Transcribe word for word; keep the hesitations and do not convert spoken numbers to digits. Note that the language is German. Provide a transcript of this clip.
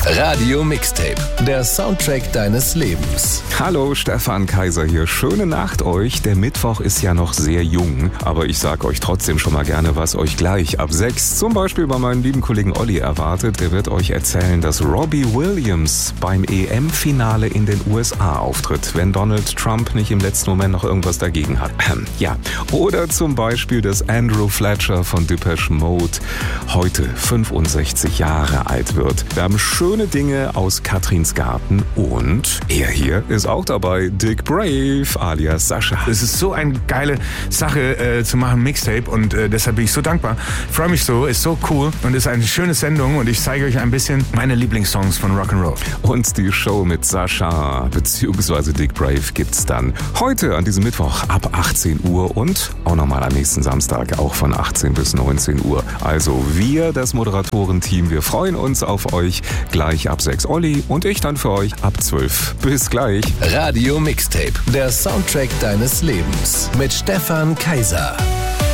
Radio Mixtape, der Soundtrack deines Lebens. Hallo, Stefan Kaiser hier. Schöne Nacht euch. Der Mittwoch ist ja noch sehr jung, aber ich sag euch trotzdem schon mal gerne, was euch gleich ab sechs zum Beispiel bei meinem lieben Kollegen Olli erwartet. Der wird euch erzählen, dass Robbie Williams beim E M-Finale in den U S A auftritt, wenn Donald Trump nicht im letzten Moment noch irgendwas dagegen hat. Ja, oder zum Beispiel, dass Andrew Fletcher von Depeche Mode heute fünfundsechzig Jahre alt wird. Wir haben schöne Dinge aus Katrins Garten und er hier ist auch dabei, Dick Brave alias Sascha. Es ist so eine geile Sache äh, zu machen, Mixtape, und äh, deshalb bin ich so dankbar. Freue mich so, ist so cool und ist eine schöne Sendung und ich zeige euch ein bisschen meine Lieblingssongs von Rock'n'Roll. Und die Show mit Sascha bzw. Dick Brave gibt's dann heute an diesem Mittwoch ab achtzehn Uhr und auch nochmal am nächsten Samstag auch von achtzehn bis neunzehn Uhr. Also wir, das Moderatorenteam, wir freuen uns auf euch. Gleich ab sechs Olli und ich dann für euch ab zwölf. Bis gleich. Radio Mixtape, der Soundtrack deines Lebens mit Stefan Kaiser.